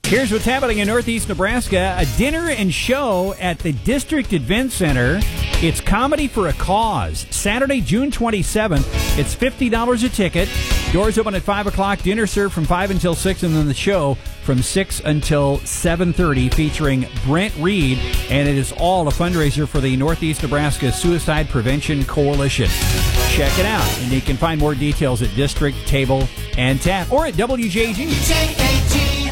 Here's what's happening in Northeast Nebraska. A dinner and show at the District Event Center. It's Comedy for a Cause. Saturday, June 27th. It's $50 a ticket. Doors open at 5 o'clock. Dinner served from 5 until 6, and then the show from 6 until 7:30 featuring Brent Reed. And it is all a fundraiser for the Northeast Nebraska Suicide Prevention Coalition. Check it out. And you can find more details at District Table and Tap or at WJG.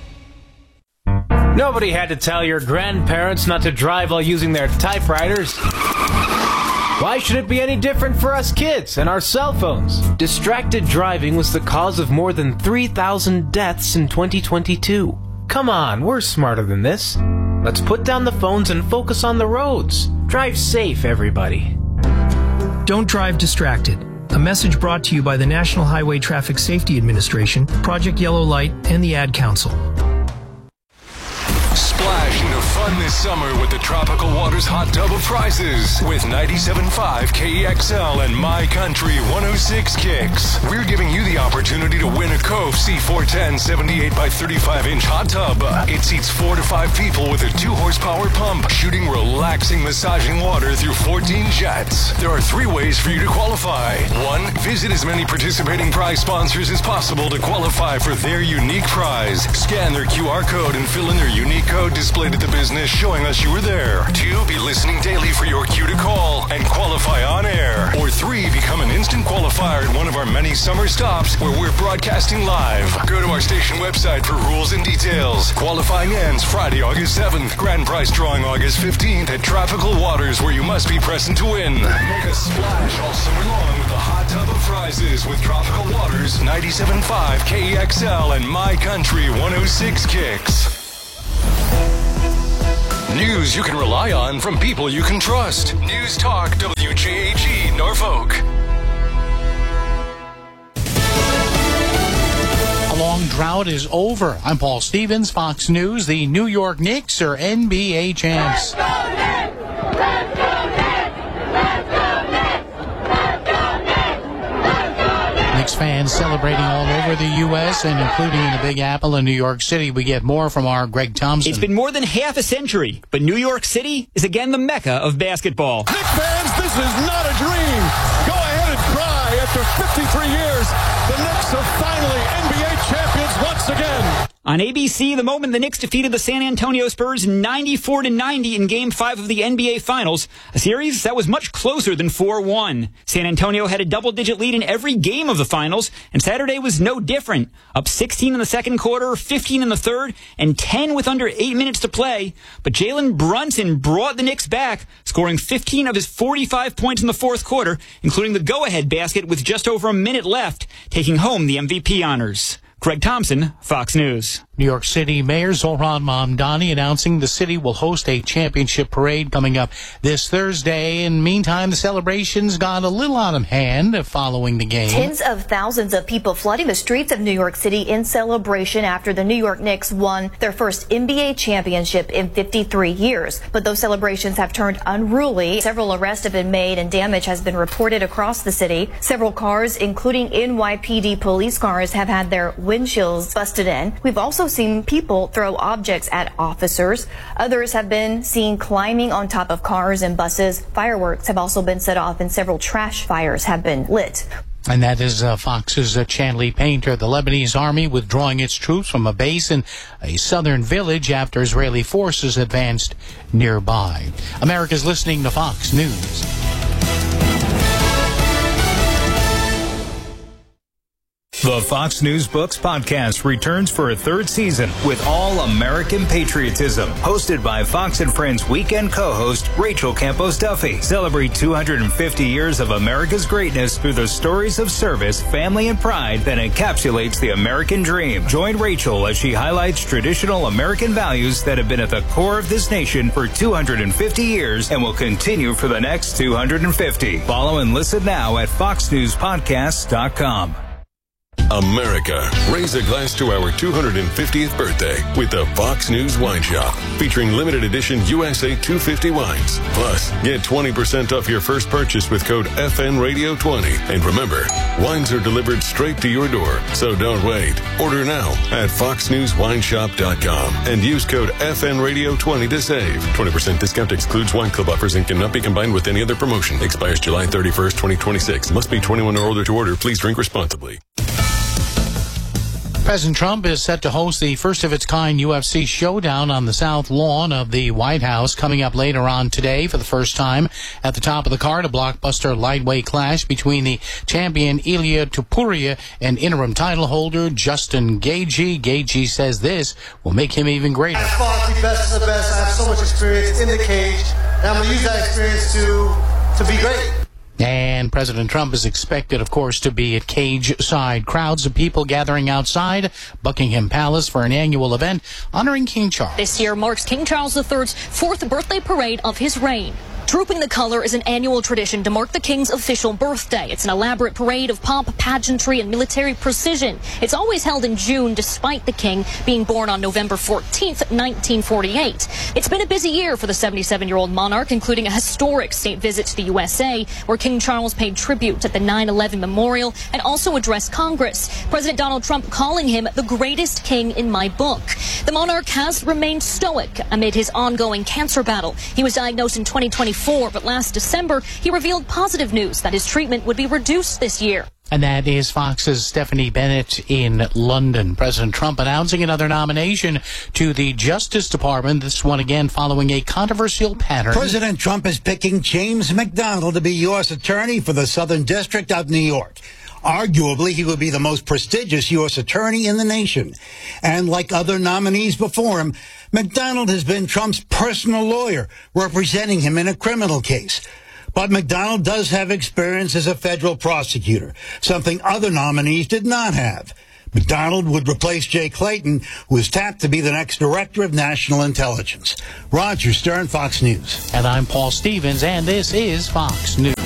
Nobody had to tell your grandparents not to drive while using their typewriters. Why should it be any different for us kids and our cell phones? Distracted driving was the cause of more than 3,000 deaths in 2022. Come on, we're smarter than this. Let's put down the phones and focus on the roads. Drive safe, everybody. Don't drive distracted. A message brought to you by the National Highway Traffic Safety Administration, Project Yellow Light, and the Ad Council. Splash into fun this summer with the Tropical Waters Hot Tub of Prizes with 97.5 KEXL and My Country 106 Kicks. We're giving you the opportunity to win a Cove C410 78 by 35 inch hot tub. It seats 4 to 5 people with a 2-horsepower pump, shooting relaxing, massaging water through 14 jets. There are 3 ways for you to qualify. 1, visit as many participating prize sponsors as possible to qualify for their unique prize. Scan their QR code and fill in their unique code displayed at the business showing us you were there. 2, be listening daily for your cue to call and qualify on air. Or 3, become an instant qualifier at one of our many summer stops where we're broadcasting live. Go to our station website for rules and details. Qualifying ends Friday, August 7th. Grand prize drawing August 15th at Tropical Waters, where you must be present to win. Make a splash all summer long with the Hot Tub of Prizes with Tropical Waters, 97.5 KEXL and My Country 106 Kicks. News you can rely on from people you can trust. News Talk WJAG Norfolk. A long drought is over. I'm Paul Stevens, Fox News. The New York Knicks are NBA champs. Knicks fans celebrating all over the U.S. and including in the Big Apple in New York City. We get more from our Greg Thompson. It's been more than half a century, but New York City is again the mecca of basketball. Knicks fans, this is not a dream. Go ahead and cry. After 53 years, the Knicks are finally NBA champions once again. On ABC, the moment the Knicks defeated the San Antonio Spurs 94-90 in Game 5 of the NBA Finals, a series that was much closer than 4-1. San Antonio had a double-digit lead in every game of the Finals, and Saturday was no different. Up 16 in the second quarter, 15 in the third, and 10 with under 8 minutes to play. But Jalen Brunson brought the Knicks back, scoring 15 of his 45 points in the fourth quarter, including the go-ahead basket with just over a minute left, taking home the MVP honors. Greg Thompson, Fox News. New York City Mayor Zohran Mamdani announcing the city will host a championship parade coming up this Thursday. In the meantime, the celebrations got a little out of hand following the game. Tens of thousands of people flooding the streets of New York City in celebration after the New York Knicks won their first NBA championship in 53 years. But those celebrations have turned unruly. Several arrests have been made and damage has been reported across the city. Several cars, including NYPD police cars, have had their windshields busted in. We've also seen people throw objects at officers. Others have been seen climbing on top of cars and buses. Fireworks have also been set off and several trash fires have been lit. And that is Fox's Chanley Painter. The Lebanese army withdrawing its troops from a base in a southern village after Israeli forces advanced nearby. America's listening to Fox News. The Fox News Books podcast returns for a third season with All American Patriotism, hosted by Fox and Friends weekend co-host Rachel Campos Duffy. Celebrate 250 years of America's greatness through the stories of service, family, and pride that encapsulates the American dream. Join Rachel as she highlights traditional American values that have been at the core of this nation for 250 years and will continue for the next 250. Follow and listen now at foxnewspodcasts.com. America. Raise a glass to our 250th birthday with the Fox News Wine Shop, featuring limited edition USA 250 wines. Plus, get 20% off your first purchase with code FNRadio20. And remember, wines are delivered straight to your door, so don't wait. Order now at foxnewswineshop.com and use code FNRadio20 to save. 20% discount excludes wine club offers and cannot be combined with any other promotion. Expires July 31st, 2026. Must be 21 or older to order. Please drink responsibly. President Trump is set to host the first-of-its-kind UFC showdown on the South Lawn of the White House coming up later on today. For the first time at the top of the card, a blockbuster lightweight clash between the champion Ilia Topuria and interim title holder Justin Gaethje. Gaethje says this will make him even greater. I fought the best of the best. I have so much experience in the cage, and I'm going to use that experience to be great. And President Trump is expected, of course, to be at cage-side. Crowds of people gathering outside Buckingham Palace for an annual event honoring King Charles. This year marks King Charles III's 4th birthday parade of his reign. Trooping the color is an annual tradition to mark the king's official birthday. It's an elaborate parade of pomp, pageantry, and military precision. It's always held in June, despite the king being born on November 14th, 1948. It's been a busy year for the 77-year-old monarch, including a historic state visit to the USA, where King Charles paid tribute at the 9/11 memorial and also addressed Congress. President Donald Trump calling him the greatest king in my book. The monarch has remained stoic amid his ongoing cancer battle. He was diagnosed in 2024. But last December, he revealed positive news that his treatment would be reduced this year. And that is Fox's Stephanie Bennett in London. President Trump announcing another nomination to the Justice Department, this one again following a controversial pattern. President Trump is picking James McDonald to be U.S. Attorney for the Southern District of New York. Arguably, he would be the most prestigious U.S. attorney in the nation. And like other nominees before him, McDonald has been Trump's personal lawyer, representing him in a criminal case. But McDonald does have experience as a federal prosecutor, something other nominees did not have. McDonald would replace Jay Clayton, who is tapped to be the next director of national intelligence. Roger Stern, Fox News. And I'm Paul Stevens, and this is Fox News.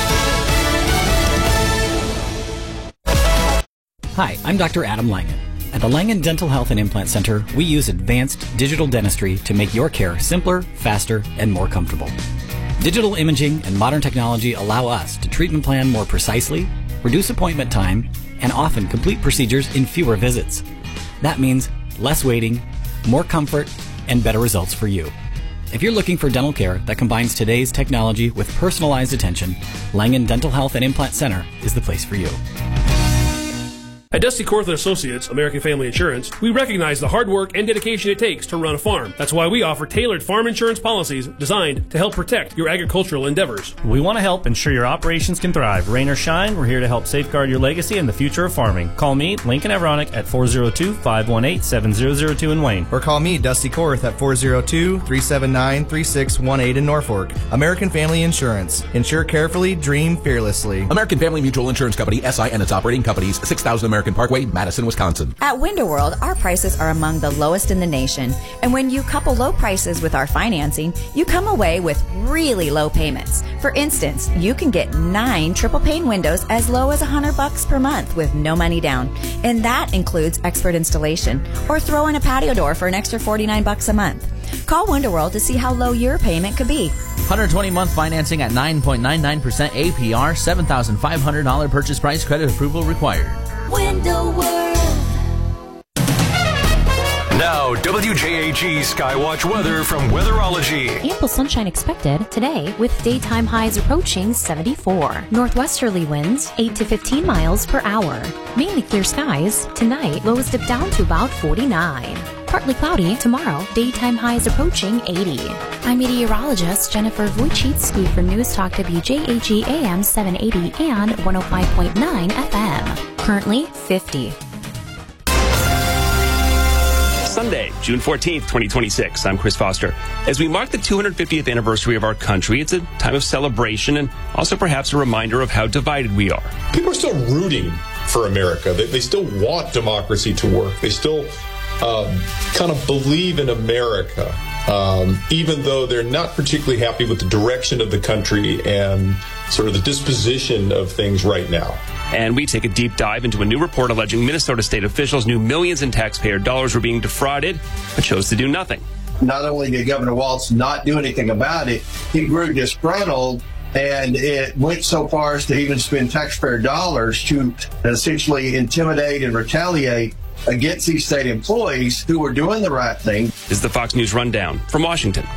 Hi, I'm Dr. Adam Langen. At the Langen Dental Health and Implant Center, we use advanced digital dentistry to make your care simpler, faster, and more comfortable. Digital imaging and modern technology allow us to treatment plan more precisely, reduce appointment time, and often complete procedures in fewer visits. That means less waiting, more comfort, and better results for you. If you're looking for dental care that combines today's technology with personalized attention, Langen Dental Health and Implant Center is the place for you. At Dusty Corth & Associates, American Family Insurance, we recognize the hard work and dedication it takes to run a farm. That's why we offer tailored farm insurance policies designed to help protect your agricultural endeavors. We want to help ensure your operations can thrive. Rain or shine, we're here to help safeguard your legacy and the future of farming. Call me, Lincoln Avronic, at 402-518-7002 in Wayne. Or call me, Dusty Corth, at 402-379-3618 in Norfolk. American Family Insurance. Insure carefully, dream fearlessly. American Family Mutual Insurance Company, SI, and its operating companies, 6000 American Parkway, Madison, Wisconsin. At Window-World, our prices are among the lowest in the nation. And when you couple low prices with our financing, you come away with really low payments. For instance, you can get 9 triple pane windows as low as $100 per month with no money down. And that includes expert installation. Or throw in a patio door for an extra $49 a month. Call Window-World to see how low your payment could be. 120-month financing at 9.99% APR, $7,500 purchase price, credit approval required. Window-World. Now, WJAG Skywatch weather from Weatherology. Ample sunshine expected today with daytime highs approaching 74. Northwesterly winds 8 to 15 miles per hour. Mainly clear skies. Tonight, lows dip down to about 49. Partly cloudy tomorrow, daytime highs approaching 80. I'm meteorologist Jennifer Wojcicki for News Talk WJAG AM 780 and 105.9 FM. Currently 50. Sunday, June 14th, 2026. I'm Chris Foster. As we mark the 250th anniversary of our country, it's a time of celebration and also perhaps a reminder of how divided we are. People are still rooting for America. They still want democracy to work. They still kind of believe in America, even though they're not particularly happy with the direction of the country and sort of the disposition of things right now. And we take a deep dive into a new report alleging Minnesota state officials knew millions in taxpayer dollars were being defrauded, but chose to do nothing. Not only did Governor Walz not do anything about it, he grew disgruntled, and it went so far as to even spend taxpayer dollars to essentially intimidate and retaliate against these state employees who were doing the right thing. This is the Fox News Rundown from Washington.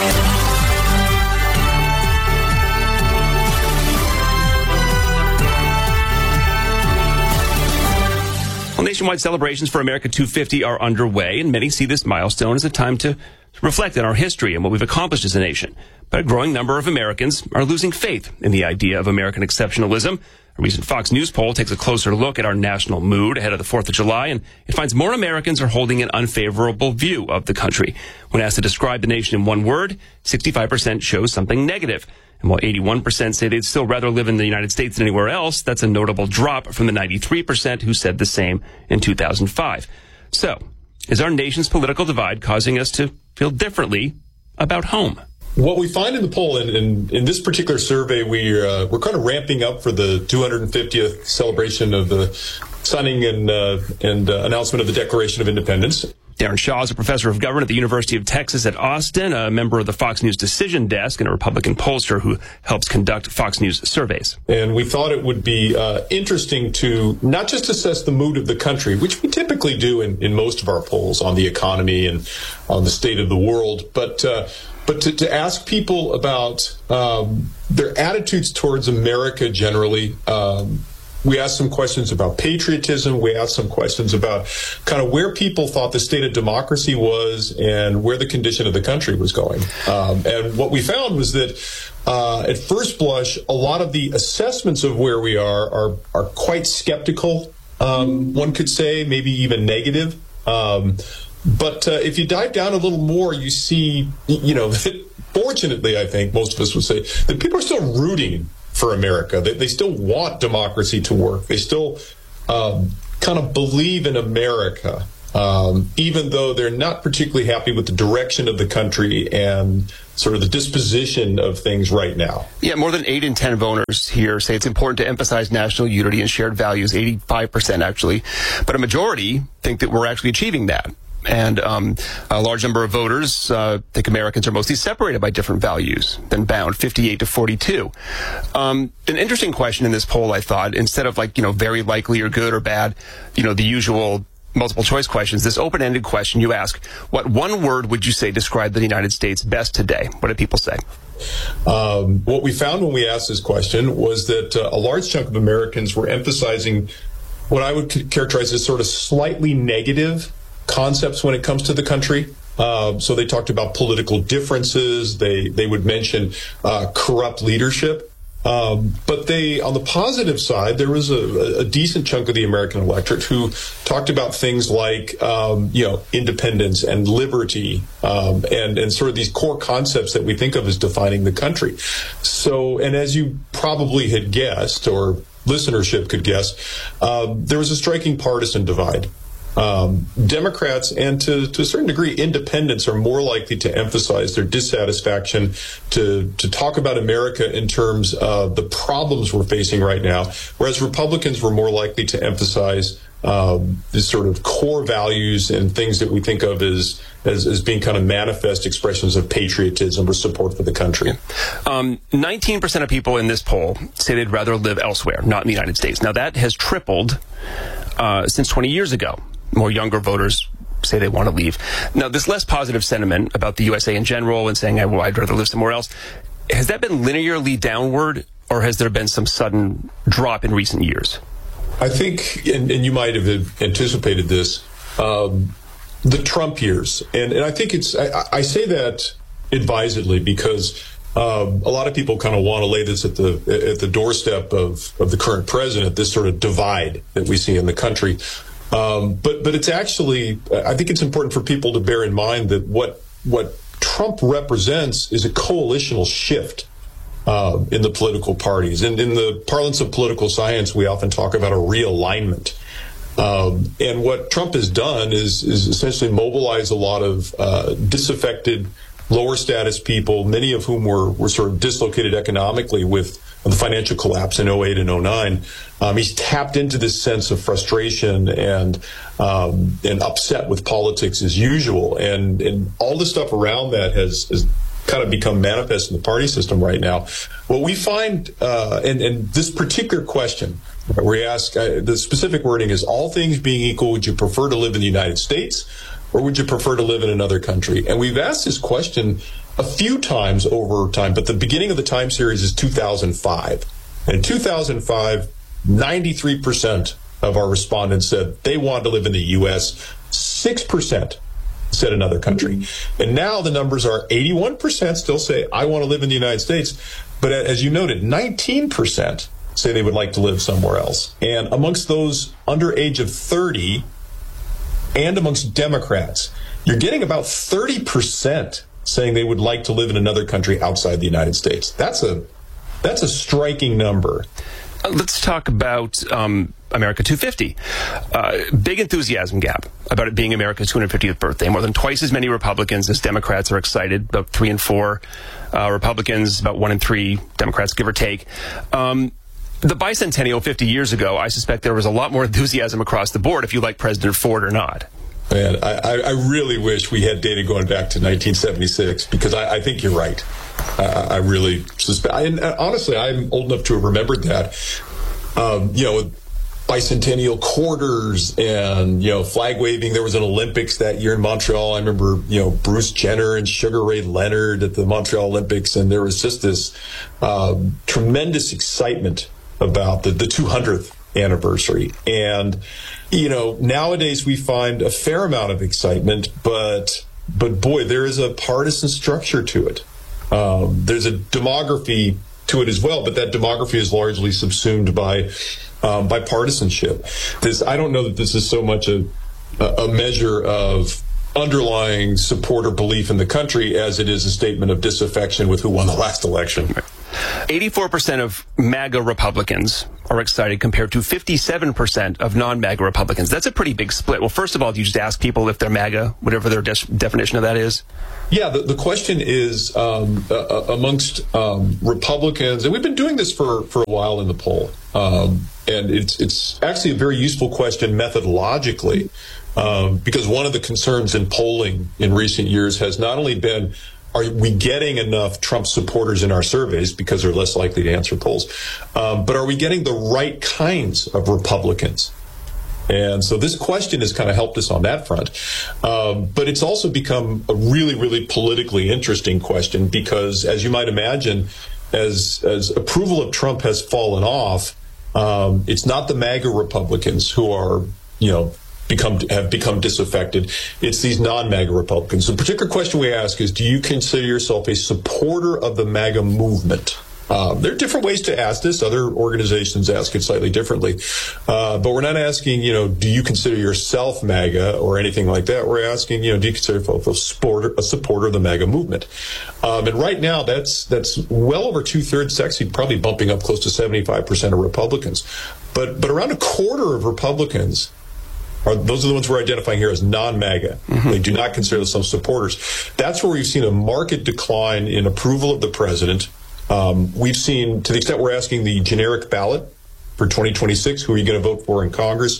Nationwide celebrations for America 250 are underway, and many see this milestone as a time to reflect on our history and what we've accomplished as a nation. But a growing number of Americans are losing faith in the idea of American exceptionalism. A recent Fox News poll takes a closer look at our national mood ahead of the 4th of July, and it finds more Americans are holding an unfavorable view of the country. When asked to describe the nation in one word, 65% shows something negative. And while 81% say they'd still rather live in the United States than anywhere else, that's a notable drop from the 93% who said the same in 2005. So, is our nation's political divide causing us to feel differently about home? What we find in the poll, in this particular survey, we're kind of ramping up for the 250th celebration of the signing and announcement of the Declaration of Independence. Darren Shaw is a professor of government at the University of Texas at Austin, a member of the Fox News Decision Desk, and a Republican pollster who helps conduct Fox News surveys. And we thought it would be interesting to not just assess the mood of the country, which we typically do in most of our polls on the economy and on the state of the world, but to ask people about their attitudes towards America generally. We asked some questions about patriotism. We asked some questions about kind of where people thought the state of democracy was and where the condition of the country was going. And what we found was that at first blush, a lot of the assessments of where we are quite skeptical. One could say maybe even negative. But if you dive down a little more, you see, that fortunately, I think most of us would say that people are still rooting for America. They still want democracy to work. They still kind of believe in America, even though they're not particularly happy with the direction of the country and sort of the disposition of things right now. Yeah, more than 8 in 10 voters here say it's important to emphasize national unity and shared values, 85% actually. But a majority think that we're actually achieving that. And a large number of voters think Americans are mostly separated by different values than bound, 58 to 42. An interesting question in this poll, I thought, instead of very likely or good or bad, the usual multiple choice questions, this open-ended question you ask, what one word would you say described the United States best today? What did people say? What we found when we asked this question was that a large chunk of Americans were emphasizing what I would characterize as sort of slightly negative concepts when it comes to the country. So they talked about political differences. They would mention corrupt leadership. But on the positive side, there was a decent chunk of the American electorate who talked about things like, independence and liberty, and sort of these core concepts that we think of as defining the country. So, and as you probably had guessed, or listenership could guess, there was a striking partisan divide. Democrats and to a certain degree independents are more likely to emphasize their dissatisfaction, to talk about America in terms of the problems we're facing right now, whereas Republicans were more likely to emphasize these sort of core values and things that we think of as being kind of manifest expressions of patriotism or support for the country. 19% of people in this poll say they'd rather live elsewhere, not in the United States. Now that has tripled since 20 years ago. More younger voters say they want to leave. Now, this less positive sentiment about the USA in general and saying, well, I'd rather live somewhere else, has that been linearly downward, or has there been some sudden drop in recent years? I think, and you might have anticipated this, the Trump years. And I think I say that advisedly because a lot of people kind of want to lay this at the doorstep of the current president, this sort of divide that we see in the country. But it's actually, I think it's important for people to bear in mind that what Trump represents is a coalitional shift in the political parties. And in the parlance of political science, we often talk about a realignment. And what Trump has done is essentially mobilize a lot of disaffected, lower status people, many of whom were sort of dislocated economically with the financial collapse in 08 and 09. He's tapped into this sense of frustration and upset with politics as usual. And all the stuff around that has kind of become manifest in the party system right now. What we find, and this particular question, where we ask, the specific wording is, all things being equal, would you prefer to live in the United States or would you prefer to live in another country? And we've asked this question a few times over time, but the beginning of the time series is 2005. And in 2005, 93% of our respondents said they wanted to live in the U.S. 6% said another country. And now the numbers are 81% still say, I want to live in the United States. But as you noted, 19% say they would like to live somewhere else. And amongst those under age of 30 and amongst Democrats, you're getting about 30% saying they would like to live in another country outside the United States. That's a striking number. Let's talk about America 250. Big enthusiasm gap about it being America's 250th birthday. More than twice as many Republicans as Democrats are excited. About 3 in 4 Republicans, about 1 in 3 Democrats, give or take. The bicentennial 50 years ago, I suspect there was a lot more enthusiasm across the board, if you like President Ford or not. Man, I really wish we had data going back to 1976, because I think you're right. I really suspect. And honestly, I'm old enough to have remembered that. With bicentennial quarters and, flag waving. There was an Olympics that year in Montreal. I remember, Bruce Jenner and Sugar Ray Leonard at the Montreal Olympics. And there was just this tremendous excitement about the 200th anniversary. And, nowadays we find a fair amount of excitement, but boy, there is a partisan structure to it. There's a demography to it as well, but that demography is largely subsumed by partisanship. I don't know that this is so much a measure of underlying support or belief in the country as it is a statement of disaffection with who won the last election. 84% of MAGA Republicans are excited compared to 57% of non-MAGA Republicans. That's a pretty big split. Well, first of all, do you just ask people if they're MAGA, whatever their definition of that is? Yeah, the question is amongst Republicans, and we've been doing this for a while in the poll, and it's actually a very useful question methodologically, because one of the concerns in polling in recent years has not only been, are we getting enough Trump supporters in our surveys because they're less likely to answer polls, but are we getting the right kinds of Republicans? And so this question has kind of helped us on that front. But it's also become a really, really politically interesting question because, as you might imagine, as approval of Trump has fallen off, it's not the MAGA Republicans who are, have become disaffected. It's these non-MAGA Republicans. The particular question we ask is, do you consider yourself a supporter of the MAGA movement? There are different ways to ask this. Other organizations ask it slightly differently. But we're not asking, do you consider yourself MAGA or anything like that? We're asking, do you consider yourself a supporter of the MAGA movement? And right now, that's well over 2/3, actually probably bumping up close to 75% of Republicans. But around a quarter of Republicans, those are the ones we're identifying here as non-MAGA. Mm-hmm. They do not consider themselves supporters. That's where we've seen a marked decline in approval of the president. We've seen, to the extent we're asking the generic ballot for 2026, who are you going to vote for in Congress,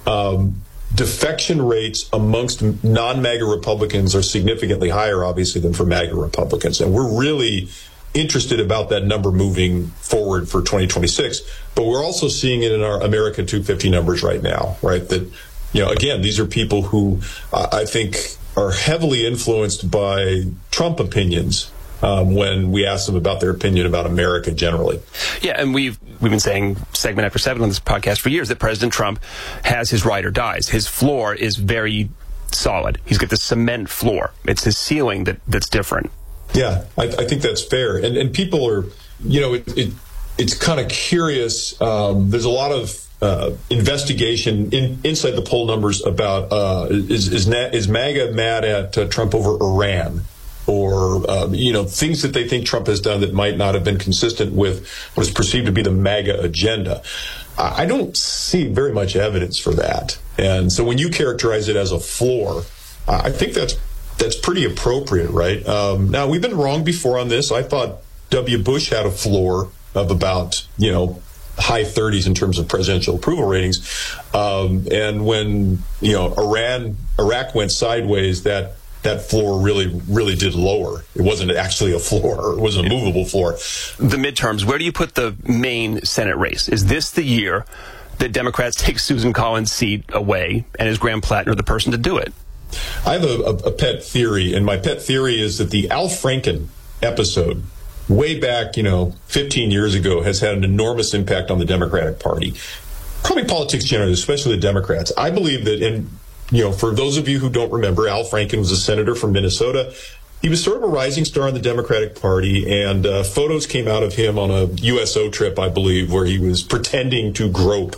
defection rates amongst non-MAGA Republicans are significantly higher, obviously, than for MAGA Republicans. And we're really interested about that number moving forward for 2026. But we're also seeing it in our America 250 numbers right now, right? That, again, these are people who I think are heavily influenced by Trump opinions. When we ask them about their opinion about America generally. Yeah, and we've been saying segment after segment on this podcast for years that President Trump has his ride or dies. His floor is very solid. He's got the cement floor. It's his ceiling that's different. Yeah, I think that's fair. And people are, it's kind of curious. There's a lot of investigation inside the poll numbers about is MAGA mad at Trump over Iran? Or, things that they think Trump has done that might not have been consistent with what is perceived to be the MAGA agenda. I don't see very much evidence for that. And so when you characterize it as a floor, I think that's pretty appropriate, right? Now, we've been wrong before on this. I thought W. Bush had a floor of about, high 30s in terms of presidential approval ratings. And when, Iraq went sideways, that floor really did lower. It wasn't actually a floor. It was a movable floor. The midterms, where do you put the Maine Senate race? Is this the year that Democrats take Susan Collins' seat away, and is Graham Plattner the person to do it? I have a pet theory, and my pet theory is that the Al Franken episode way back, 15 years ago has had an enormous impact on the Democratic Party. Probably politics generally, especially the Democrats. I believe that for those of you who don't remember, Al Franken was a senator from Minnesota. He was sort of a rising star in the Democratic Party, and photos came out of him on a USO trip, I believe, where he was pretending to grope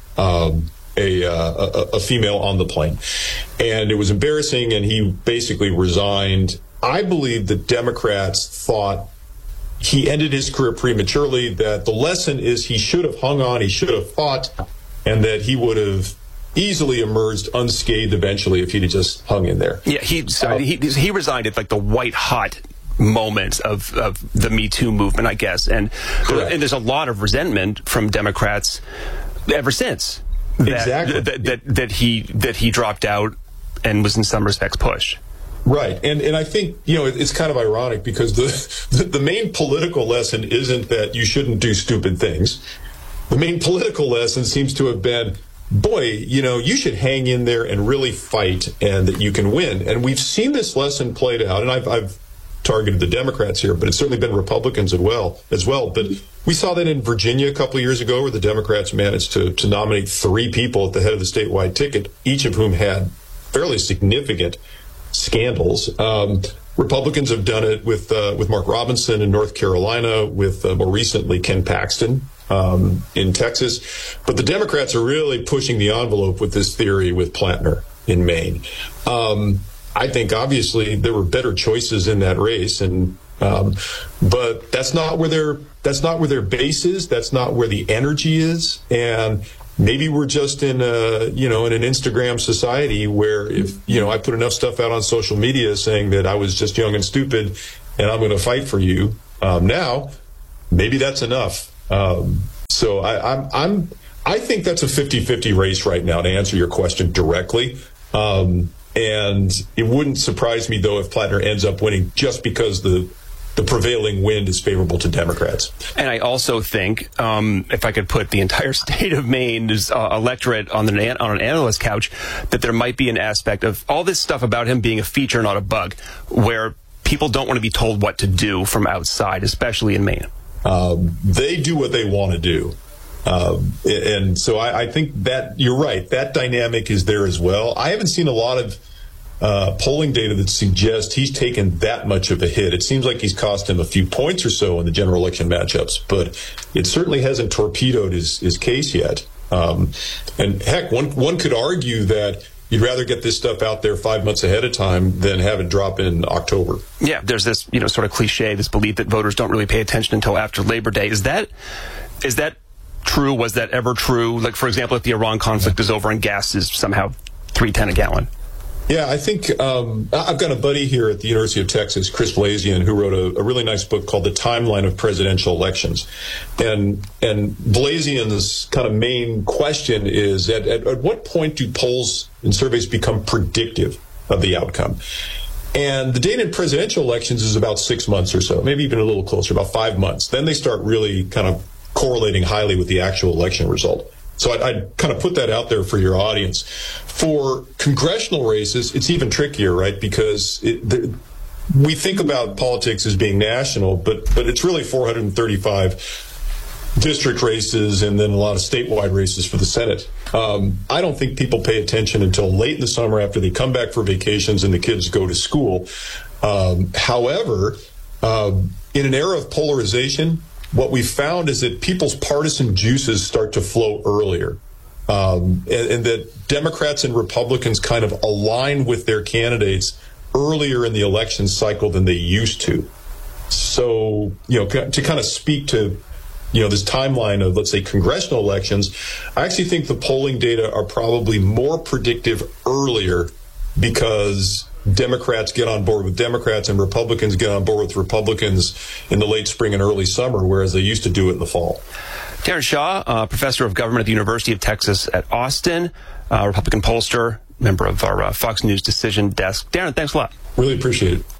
a female on the plane. And it was embarrassing, and he basically resigned. I believe that Democrats thought he ended his career prematurely, that the lesson is he should have hung on, he should have fought, and that he would have easily emerged unscathed eventually if he'd have just hung in there. Yeah, he resigned at like the white hot moment of the Me Too movement, I guess, and there's a lot of resentment from Democrats ever since that he dropped out and was in some respects pushed. Right, and I think it's kind of ironic because the main political lesson isn't that you shouldn't do stupid things. The main political lesson seems to have been, boy, you should hang in there and really fight, and that you can win. And we've seen this lesson played out, and I've targeted the Democrats here, but it's certainly been Republicans as well. But we saw that in Virginia a couple of years ago, where the Democrats managed to nominate 3 people at the head of the statewide ticket, each of whom had fairly significant scandals. Republicans have done it with Mark Robinson in North Carolina, with more recently Ken Paxton in Texas. But the Democrats are really pushing the envelope with this theory with Plattner in Maine. I think obviously there were better choices in that race, but that's not where their base is. That's not where the energy is, and maybe we're just in an Instagram society where if I put enough stuff out on social media saying that I was just young and stupid and I'm going to fight for you now, maybe that's enough. So I think that's a 50-50 race right now, to answer your question directly. And it wouldn't surprise me, though, if Plattner ends up winning just because the prevailing wind is favorable to Democrats. And I also think, if I could put the entire state of Maine's electorate on an analyst couch, that there might be an aspect of all this stuff about him being a feature, not a bug, where people don't want to be told what to do from outside, especially in Maine. They do what they want to do. And so I think that you're right. That dynamic is there as well. I haven't seen a lot of polling data that suggests he's taken that much of a hit. It seems like he's cost him a few points or so in the general election matchups, but it certainly hasn't torpedoed his case yet. And heck, one could argue that you'd rather get this stuff out there 5 months ahead of time than have it drop in October. Yeah, there's this sort of cliche, this belief that voters don't really pay attention until after Labor Day. Is that true? Was that ever true? Like, for example, if the Iran conflict is over and gas is somehow $3.10 a gallon. Yeah, I think I've got a buddy here at the University of Texas, Chris Blasian, who wrote a really nice book called The Timeline of Presidential Elections. And Blasian's kind of main question is, at what point do polls and surveys become predictive of the outcome? And the data in presidential elections is about 6 months or so, maybe even a little closer, about 5 months. Then they start really kind of correlating highly with the actual election result. So I'd kind of put that out there for your audience. For congressional races, it's even trickier, right? Because we think about politics as being national, but it's really 435 district races and then a lot of statewide races for the Senate. I don't think people pay attention until late in the summer after they come back for vacations and the kids go to school. However, in an era of polarization, what we found is that people's partisan juices start to flow earlier, and that Democrats and Republicans kind of align with their candidates earlier in the election cycle than they used to. So, to kind of speak to, this timeline of, let's say, congressional elections, I actually think the polling data are probably more predictive earlier because Democrats get on board with Democrats and Republicans get on board with Republicans in the late spring and early summer, whereas they used to do it in the fall. Darren Shaw, professor of government at the University of Texas at Austin, Republican pollster, member of our Fox News Decision Desk. Darren, thanks a lot. Really appreciate it.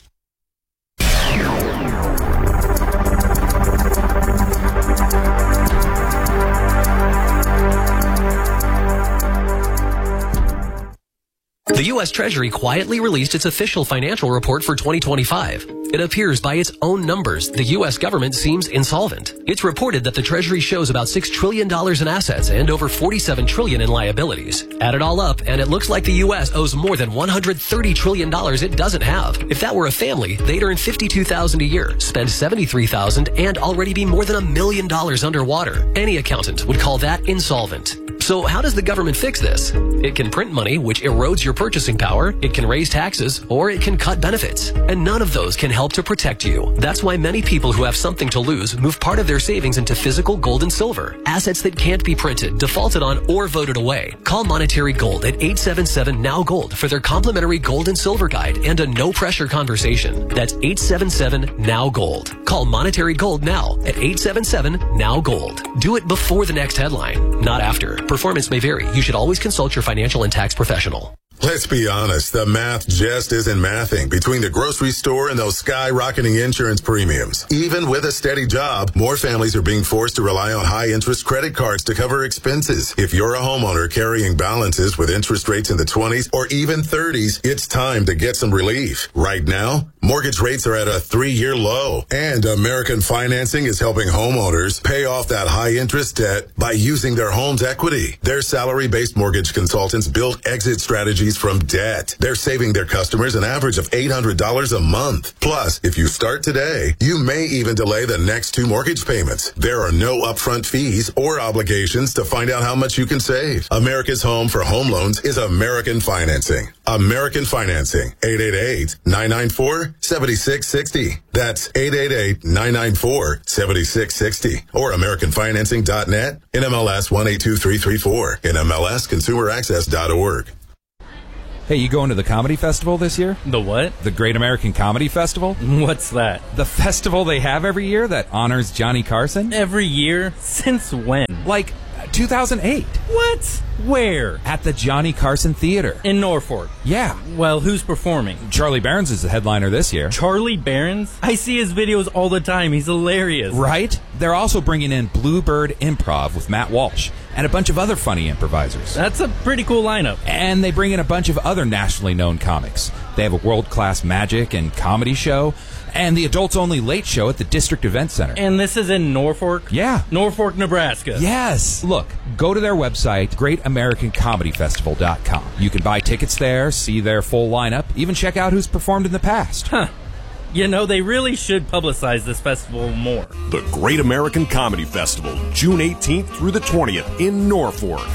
The U.S. Treasury quietly released its official financial report for 2025. It appears by its own numbers, the U.S. government seems insolvent. It's reported that the Treasury shows about $6 trillion in assets and over $47 trillion in liabilities. Add it all up, and it looks like the U.S. owes more than $130 trillion it doesn't have. If that were a family, they'd earn $52,000 a year, spend $73,000, and already be more than $1 million underwater. Any accountant would call that insolvent. So how does the government fix this? It can print money, which erodes your purchasing power, it can raise taxes, or it can cut benefits. And none of those can help to protect you. That's why many people who have something to lose move part of their savings into physical gold and silver, assets that can't be printed, defaulted on, or voted away. Call Monetary Gold at 877-NOW-GOLD for their complimentary gold and silver guide and a no-pressure conversation. That's 877-NOW-GOLD. Call Monetary Gold now at 877-NOW-GOLD. Do it before the next headline, not after. Performance may vary. You should always consult your financial and tax professional. Let's be honest, the math just isn't mathing between the grocery store and those skyrocketing insurance premiums. Even with a steady job, more families are being forced to rely on high-interest credit cards to cover expenses. If you're a homeowner carrying balances with interest rates in the 20s or even 30s, it's time to get some relief. Right now, mortgage rates are at a 3-year low, and American Financing is helping homeowners pay off that high-interest debt by using their home's equity. Their salary-based mortgage consultants build exit strategies from debt. They're saving their customers an average of $800 a month. Plus, if you start today, you may even delay the next 2 mortgage payments. There are no upfront fees or obligations to find out how much you can save. America's home for home loans is American Financing. American Financing, 888-994-7660. That's 888-994-7660. Or AmericanFinancing.net, NMLS 182334, NMLSConsumerAccess.org. Hey, you going to the comedy festival this year? The what? The Great American Comedy Festival? What's that? The festival they have every year that honors Johnny Carson? Every year? Since when? Like 2008. What? Where? At the Johnny Carson Theater. In Norfolk? Yeah. Well, who's performing? Charlie Barons is the headliner this year. Charlie Barons? I see his videos all the time. He's hilarious. Right? They're also bringing in Bluebird Improv with Matt Walsh and a bunch of other funny improvisers. That's a pretty cool lineup. And they bring in a bunch of other nationally known comics. They have a world-class magic and comedy show, and the adults-only late show at the District Event Center. And this is in Norfolk? Yeah. Norfolk, Nebraska. Yes. Look, go to their website, GreatAmericanComedyFestival.com. You can buy tickets there, see their full lineup, even check out who's performed in the past. Huh. You know, they really should publicize this festival more. The Great American Comedy Festival, June 18th through the 20th in Norfolk.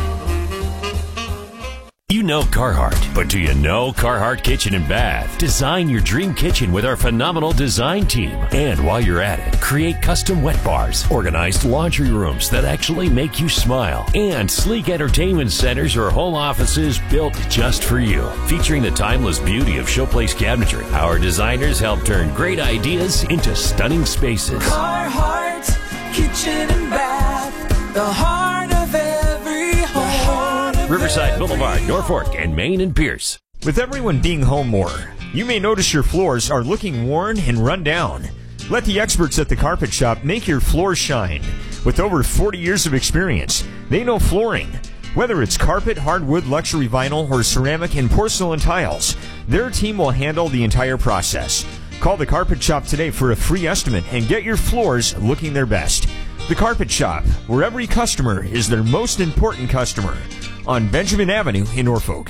You know Carhartt, but do you know Carhartt Kitchen and Bath? Design your dream kitchen with our phenomenal design team. And while you're at it, create custom wet bars, organized laundry rooms that actually make you smile, and sleek entertainment centers or home offices built just for you. Featuring the timeless beauty of Showplace cabinetry, our designers help turn great ideas into stunning spaces. Carhartt Kitchen and Bath, the heart of every home. Riverside Boulevard, Norfolk, and Main and Pierce. With everyone being home more, you may notice your floors are looking worn and run down. Let the experts at the Carpet Shop make your floors shine. With over 40 years of experience, they know flooring. Whether it's carpet, hardwood, luxury vinyl, or ceramic and porcelain tiles, their team will handle the entire process. Call the Carpet Shop today for a free estimate and get your floors looking their best. The Carpet Shop, where every customer is their most important customer. On Benjamin Avenue in Norfolk.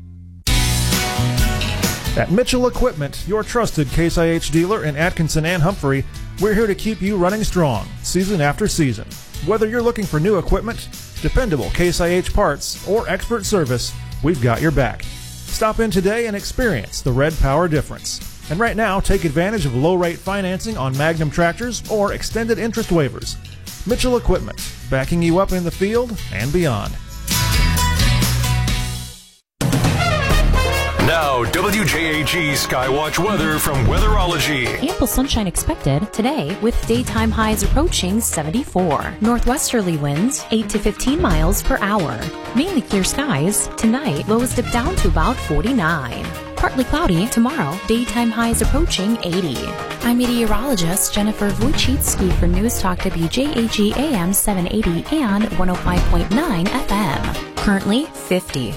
At Mitchell Equipment, your trusted Case IH dealer in Atkinson and Humphrey, we're here to keep you running strong, season after season. Whether you're looking for new equipment, dependable Case IH parts, or expert service, we've got your back. Stop in today and experience the Red Power difference. And right now, take advantage of low-rate financing on Magnum tractors or extended interest waivers. Mitchell Equipment, backing you up in the field and beyond. Now, WJAG Skywatch weather from Weatherology. Ample sunshine expected today with daytime highs approaching 74. Northwesterly winds 8 to 15 miles per hour. Mainly clear skies. Tonight, lows dip down to about 49. Partly cloudy tomorrow, daytime highs approaching 80. I'm meteorologist Jennifer Wojcicki for News Talk WJAG AM 780 and 105.9 FM. Currently 50.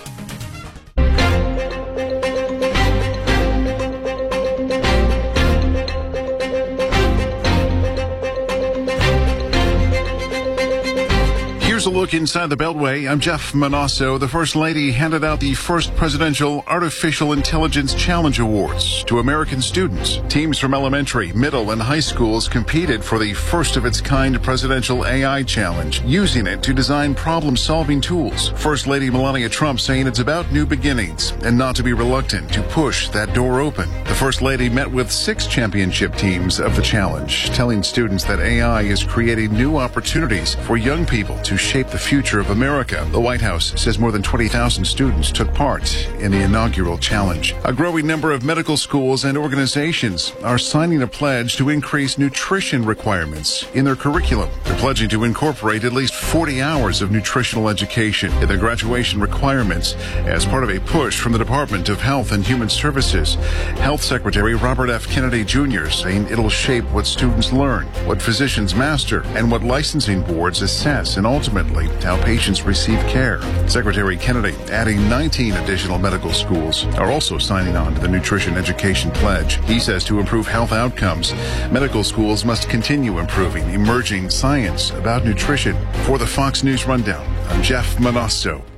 Here's a look inside the Beltway. I'm Jeff Manasso. The First Lady handed out the first Presidential Artificial Intelligence Challenge Awards to American students. Teams from elementary, middle, and high schools competed for the first-of-its-kind Presidential AI Challenge, using it to design problem-solving tools. First Lady Melania Trump saying it's about new beginnings and not to be reluctant to push that door open. The First Lady met with 6 championship teams of the challenge, telling students that AI is creating new opportunities for young people to shape the future of America. The White House says more than 20,000 students took part in the inaugural challenge. A growing number of medical schools and organizations are signing a pledge to increase nutrition requirements in their curriculum. They're pledging to incorporate at least 40 hours of nutritional education in their graduation requirements as part of a push from the Department of Health and Human Services. Health Secretary Robert F. Kennedy Jr. saying it'll shape what students learn, what physicians master, and what licensing boards assess, and ultimately how patients receive care. Secretary Kennedy adding 19 additional medical schools are also signing on to the Nutrition Education Pledge. He says to improve health outcomes, medical schools must continue improving emerging science about nutrition. For the Fox News Rundown, I'm Jeff Manasso.